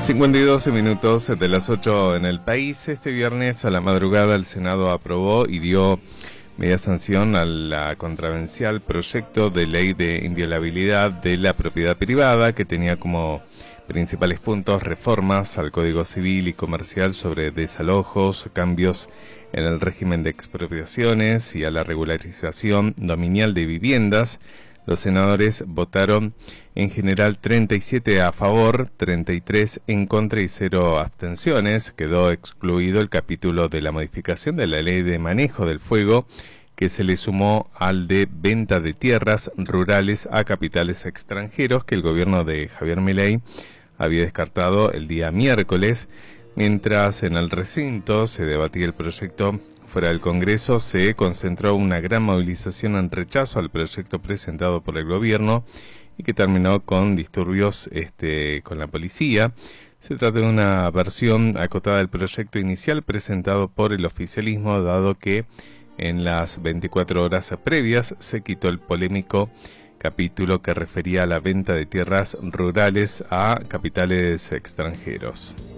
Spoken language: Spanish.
52 minutos de las 8 en el país. Este viernes a la madrugada el Senado aprobó y dio media sanción a la contravencial proyecto de ley de inviolabilidad de la propiedad privada, que tenía como principales puntos reformas al Código Civil y Comercial sobre desalojos, cambios en el régimen de expropiaciones y a la regularización dominial de viviendas. Los senadores votaron en general 37 a favor, 33 en contra y 0 abstenciones. Quedó excluido el capítulo de la modificación de la ley de manejo del fuego, que se le sumó al de venta de tierras rurales a capitales extranjeros, que el gobierno de Javier Milei había descartado el día miércoles. Mientras en el recinto se debatía el proyecto fuera del Congreso, se concentró una gran movilización en rechazo al proyecto presentado por el gobierno y que terminó con disturbios con la policía. Se trata de una versión acotada del proyecto inicial presentado por el oficialismo, dado que en las 24 horas previas se quitó el polémico capítulo que refería a la venta de tierras rurales a capitales extranjeros.